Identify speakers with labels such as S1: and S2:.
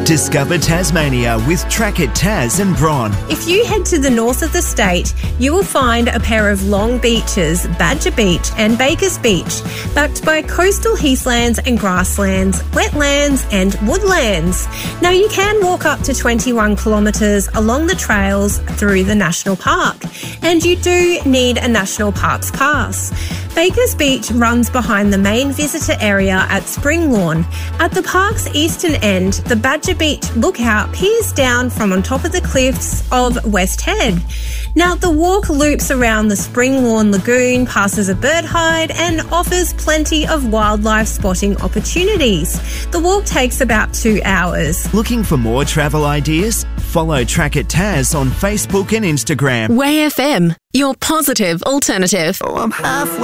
S1: Discover Tasmania with Track It Tas and Bron.
S2: If you head to the north of the state, you will find a pair of long beaches, Badger Beach and Bakers Beach, backed by coastal heathlands and grasslands, wetlands and woodlands. Now, you can walk up to 21 kilometres along the trails through the National Park, and you do need a National Parks Pass. Bakers Beach runs behind the main visitor area at Spring Lawn. At the park's eastern end, the Badger Beach lookout peers down from on top of the cliffs of West Head. Now, the walk loops around the Spring Lawn Lagoon, passes a bird hide and offers plenty of wildlife spotting opportunities. The walk takes about 2 hours.
S1: Looking for more travel ideas? Follow Track It Tas on Facebook and Instagram.
S3: Way FM, your positive alternative.
S4: Oh, I'm halfway